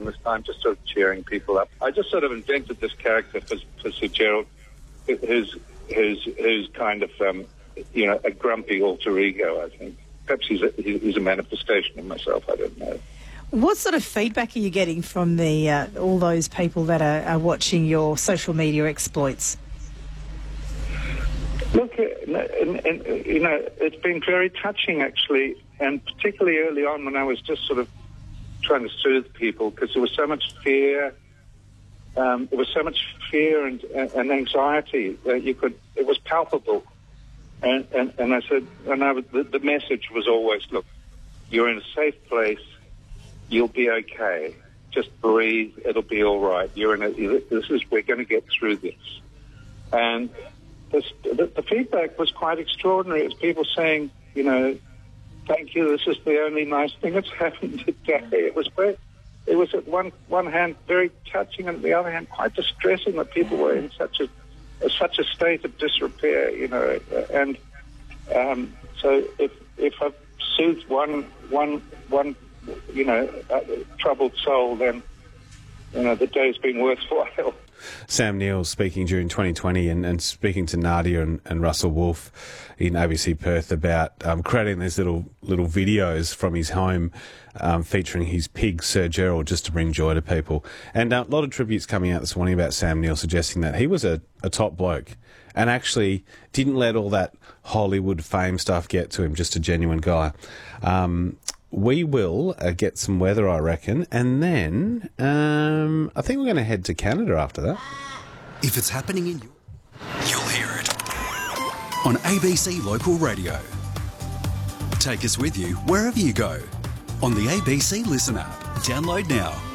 this time, just sort of cheering people up. I just sort of invented this character for Sir Gerald, who's kind of, a grumpy alter ego, I think. Perhaps he's a manifestation of myself, I don't know. What sort of feedback are you getting from all those people that are watching your social media exploits? Look, it's been very touching, actually, and particularly early on when I was just sort of trying to soothe people, because there was so much fear. There was so much fear and anxiety that it was palpable. And I said, the message was always, look, you're in a safe place. You'll be okay. Just breathe. It'll be all right. We're going to get through this. And the feedback was quite extraordinary. It's people saying, thank you. This is the only nice thing that's happened today. It was at one hand very touching, and on the other hand quite distressing that people were in such a state of disrepair. And so if I've soothed one troubled soul, then the day's been worthwhile. Sam Neill speaking during 2020 and speaking to Nadia and Russell Wolfe in ABC Perth about creating these little videos from his home featuring his pig, Sir Gerald, just to bring joy to people. And a lot of tributes coming out this morning about Sam Neill suggesting that he was a top bloke and actually didn't let all that Hollywood fame stuff get to him, just a genuine guy. We will get some weather, I reckon, and then I think we're going to head to Canada after that. If it's happening in you'll hear it on ABC Local Radio. Take us with you wherever you go on the ABC Listen app. Download now.